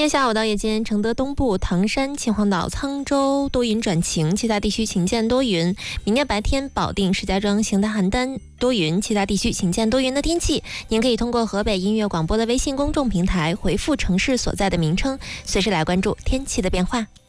天下午到夜间，承德东部、唐山、秦皇岛、沧州多云转晴，其他地区晴间多云。明天白天，保定、石家庄、邢台、邯郸多云，其他地区晴间多云的天气。您可以通过河北音乐广播的微信公众平台回复城市所在的名称，随时来关注天气的变化。